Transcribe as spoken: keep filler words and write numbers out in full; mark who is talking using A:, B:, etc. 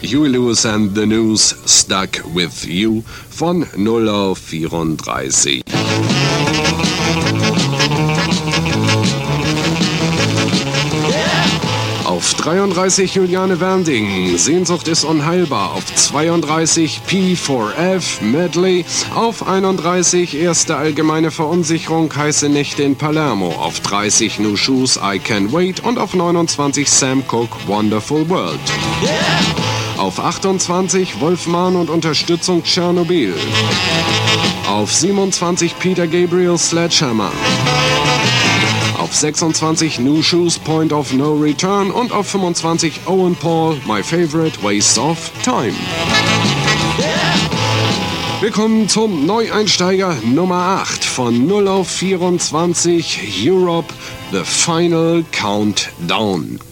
A: Huey Lewis and the News, Stuck With You von null auf vierunddreißig. Auf dreiunddreißig Juliane Wernding, Sehnsucht ist unheilbar. Auf zweiunddreißig P vier F Medley. Auf einunddreißig erste allgemeine Verunsicherung, heiße Nächte in Palermo. Auf dreißig New Shoes, I Can Wait. Und auf neunundzwanzig Sam Cooke, Wonderful World. Auf achtundzwanzig Wolfman und Unterstützung Tschernobyl. Auf siebenundzwanzig Peter Gabriel, Sledgehammer. Auf sechsundzwanzig New Shoes, Point of No Return. Und auf fünfundzwanzig Owen Paul, My Favorite, Waste of Time. Willkommen zum Neueinsteiger Nummer acht von null auf vierundzwanzig Europe, The Final Countdown.